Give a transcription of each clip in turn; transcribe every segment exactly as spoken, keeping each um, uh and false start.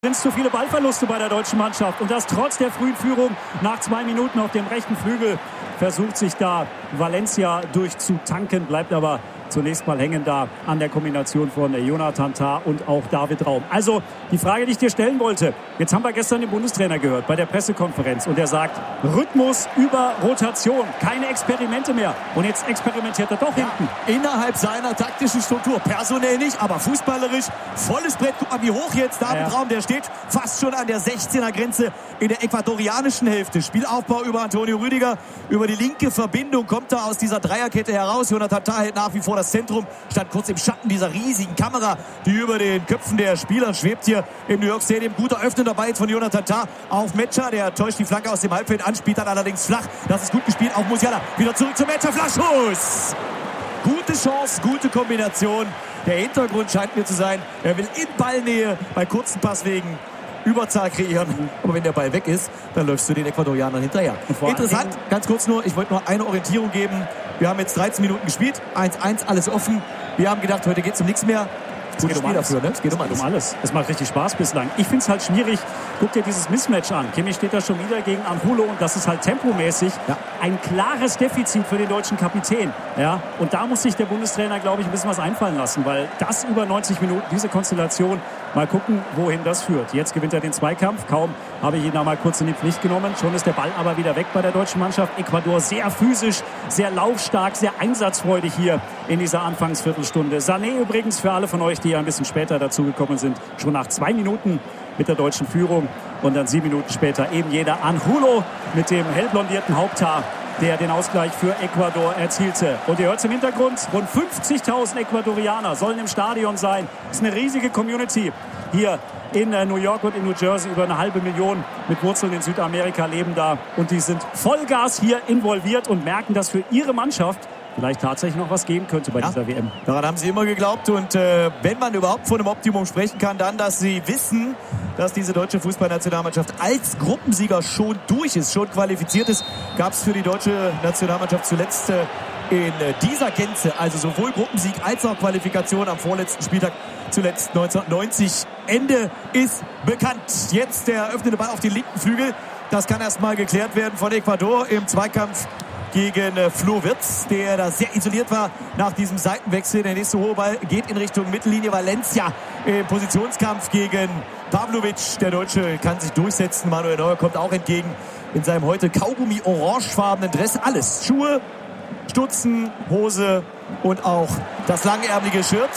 sind es zu viele Ballverluste bei der deutschen Mannschaft. Und das trotz der frühen Führung nach zwei Minuten auf dem rechten Flügel versucht sich da Valencia durchzutanken, bleibt aber zunächst mal hängen da an der Kombination von Jonathan Tah und auch David Raum. Also die Frage, die ich dir stellen wollte, jetzt haben wir gestern den Bundestrainer gehört bei der Pressekonferenz und er sagt, Rhythmus über Rotation, keine Experimente mehr. Und jetzt experimentiert er doch ja, hinten. Innerhalb seiner taktischen Struktur, personell nicht, aber fußballerisch, volles Brett. Guck mal, wie hoch jetzt David ja. Raum, der steht fast schon an der sechzehner Grenze in der ecuadorianischen Hälfte. Spielaufbau über Antonio Rüdiger, über die linke Verbindung kommt er aus dieser Dreierkette heraus. Jonathan Tah hält nach wie vor das Zentrum, stand kurz im Schatten dieser riesigen Kamera, die über den Köpfen der Spieler schwebt hier im New York Stadium. Guter Öffner dabei jetzt von Jonathan Tah auf Metscher, der täuscht die Flanke aus dem Halbfeld an, spielt dann allerdings flach. Das ist gut gespielt auf Musiala. Wieder zurück zum Metscher, Flaschschuss! Gute Chance, gute Kombination. Der Hintergrund scheint mir zu sein, er will in Ballnähe bei kurzen Passwegen Überzahl kreieren. Aber wenn der Ball weg ist, dann läufst du den Ecuadorianern hinterher. Interessant, ganz kurz nur, ich wollte nur eine Orientierung geben. Wir haben jetzt dreizehn Minuten gespielt, eins eins, alles offen. Wir haben gedacht, heute geht es um nichts mehr. Es geht, um alles. Dafür, ne? es geht um alles. um alles. Es macht richtig Spaß bislang. Ich finde es halt schwierig. Guck dir dieses Mismatch an. Kimmich steht da schon wieder gegen Angulo und das ist halt tempomäßig ja. ein klares Defizit für den deutschen Kapitän. Ja? Und da muss sich der Bundestrainer, glaube ich, ein bisschen was einfallen lassen, weil das über neunzig Minuten, diese Konstellation, mal gucken, wohin das führt. Jetzt gewinnt er den Zweikampf. Kaum habe ich ihn da mal kurz in die Pflicht genommen. Schon ist der Ball aber wieder weg bei der deutschen Mannschaft. Ecuador sehr physisch, sehr laufstark, sehr einsatzfreudig hier in dieser Anfangsviertelstunde. Sané übrigens für alle von euch, die ja ein bisschen später dazugekommen sind, schon nach zwei Minuten mit der deutschen Führung. Und dann sieben Minuten später eben jeder Angulo mit dem hellblondierten Haupthaar, der den Ausgleich für Ecuador erzielte. Und ihr hört es im Hintergrund, rund fünfzigtausend Ecuadorianer sollen im Stadion sein. Das ist eine riesige Community hier in New York und in New Jersey. Über eine halbe Million mit Wurzeln in Südamerika leben da. Und die sind Vollgas hier involviert und merken, dass für ihre Mannschaft vielleicht tatsächlich noch was geben könnte bei ja, dieser W M. Daran haben sie immer geglaubt. Und äh, wenn man überhaupt von einem Optimum sprechen kann, dann, dass sie wissen, dass diese deutsche Fußballnationalmannschaft als Gruppensieger schon durch ist, schon qualifiziert ist. Gab es für die deutsche Nationalmannschaft zuletzt äh, in äh, dieser Gänze, also sowohl Gruppensieg als auch Qualifikation am vorletzten Spieltag, zuletzt neunzehnhundertneunzig. Ende ist bekannt. Jetzt der eröffnete Ball auf den linken Flügel. Das kann erstmal geklärt werden von Ecuador im Zweikampf gegen äh, Flo Wirtz, der da sehr isoliert war nach diesem Seitenwechsel. Der nächste hohe Ball geht in Richtung Mittellinie. Valencia im Positionskampf gegen Pavlovic. Der Deutsche kann sich durchsetzen. Manuel Neuer kommt auch entgegen in seinem heute Kaugummi-orangefarbenen Dress. Alles. Schuhe, Stutzen, Hose und auch das langärmelige Shirt.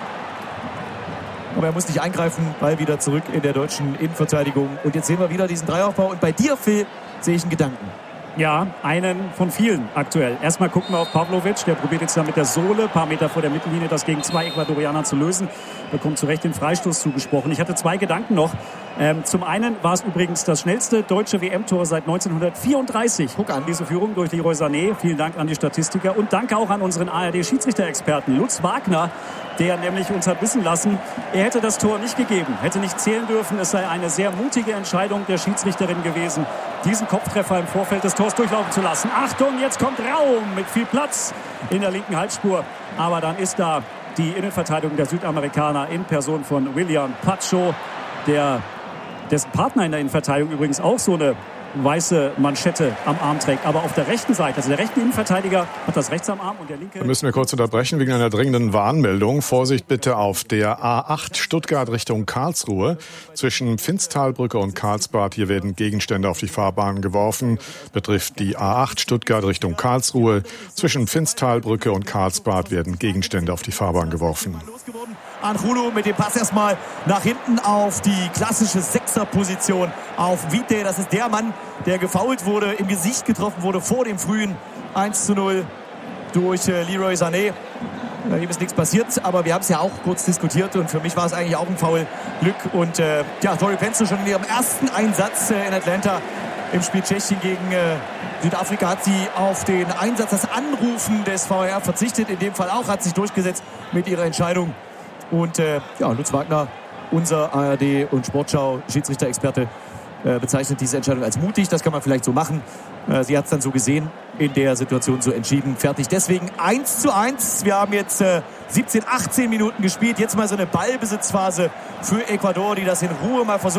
Aber er muss nicht eingreifen. Ball wieder zurück in der deutschen Innenverteidigung. Und jetzt sehen wir wieder diesen Dreiaufbau. Und bei dir, Phil, sehe ich einen Gedanken. Ja, einen von vielen aktuell. Erstmal gucken wir auf Pavlovic, der probiert jetzt da mit der Sohle, ein paar Meter vor der Mittellinie, das gegen zwei Ecuadorianer zu lösen. Bekommt zu Recht den Freistoß zugesprochen. Ich hatte zwei Gedanken noch. Ähm, zum einen war es übrigens das schnellste deutsche W M-Tor seit neunzehnhundertvierunddreißig. Guck an, diese Führung durch Leroy Sané. Vielen Dank an die Statistiker und danke auch an unseren A R D-Schiedsrichter-Experten Lutz Wagner, der nämlich uns hat wissen lassen, er hätte das Tor nicht gegeben, hätte nicht zählen dürfen. Es sei eine sehr mutige Entscheidung der Schiedsrichterin gewesen, diesen Kopftreffer im Vorfeld des Tors durchlaufen zu lassen. Achtung, jetzt kommt Raum mit viel Platz in der linken Halsspur. Aber dann ist da die Innenverteidigung der Südamerikaner in Person von William Pacho, der dessen Partner in der Innenverteidigung übrigens auch so eine weiße Manschette am Arm trägt. Aber auf der rechten Seite, also der rechte Innenverteidiger hat das rechts am Arm und der linke... Da müssen wir kurz unterbrechen wegen einer dringenden Warnmeldung. Vorsicht bitte auf der A acht Stuttgart Richtung Karlsruhe. Zwischen Finsttalbrücke und Karlsbad, hier werden Gegenstände auf die Fahrbahn geworfen. Betrifft die A acht Stuttgart Richtung Karlsruhe. Zwischen Finsttalbrücke und Karlsbad werden Gegenstände auf die Fahrbahn geworfen. Angulo mit dem Pass erstmal nach hinten auf die klassische Sechserposition auf Vite. Das ist der Mann, der gefoult wurde, im Gesicht getroffen wurde vor dem frühen eins zu null durch äh, Leroy Sané. Ja, ihm ist nichts passiert, aber wir haben es ja auch kurz diskutiert und für mich war es eigentlich auch ein Foul. Glück und äh, ja, Tori Penzo schon in ihrem ersten Einsatz äh, in Atlanta im Spiel Tschechien gegen äh, Südafrika hat sie auf den Einsatz, das Anrufen des V A R verzichtet. In dem Fall auch, hat sich durchgesetzt mit ihrer Entscheidung. Und äh, ja, Lutz Wagner, unser A R D und Sportschau-Schiedsrichter-Experte, äh, bezeichnet diese Entscheidung als mutig. Das kann man vielleicht so machen. Äh, sie hat es dann so gesehen, in der Situation so entschieden. Fertig. Deswegen eins zu eins. Wir haben jetzt äh, siebzehn, achtzehn Minuten gespielt. Jetzt mal so eine Ballbesitzphase für Ecuador, die das in Ruhe mal versuchen.